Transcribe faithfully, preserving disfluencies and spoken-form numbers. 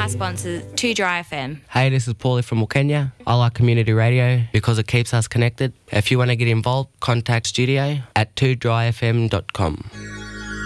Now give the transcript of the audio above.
our sponsors, two Dry F M. Hey, this is Paulie from Wilkenya. I like community radio because it keeps us connected. If you want to get involved, contact studio at two dry f m dot com.